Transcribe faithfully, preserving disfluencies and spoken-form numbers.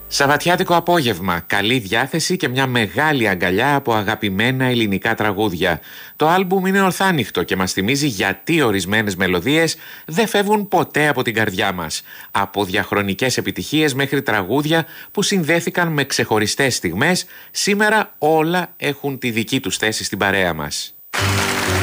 Σαββατιάτικο απόγευμα, καλή διάθεση και μια μεγάλη αγκαλιά από αγαπημένα ελληνικά τραγούδια. Το άλμπουμ είναι ορθάνυχτο και μας θυμίζει γιατί ορισμένες μελωδίες δεν φεύγουν ποτέ από την καρδιά μας. Από διαχρονικές επιτυχίες μέχρι τραγούδια που συνδέθηκαν με ξεχωριστές στιγμές, σήμερα όλα έχουν τη δική τους θέση στην παρέα μας.